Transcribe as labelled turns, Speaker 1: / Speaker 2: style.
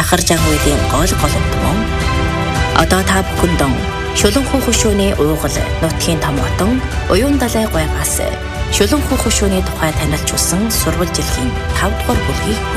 Speaker 1: Ахар Жангуйдын гол мөн. Одоо та бүхэндээ Шулуун хөшөөний уугал нутгийн том отон Уян далай гуйгаас Шулуун хөшөөний тухай танилцуулсан сурвалжилгийн 5 дугаар бүлгийг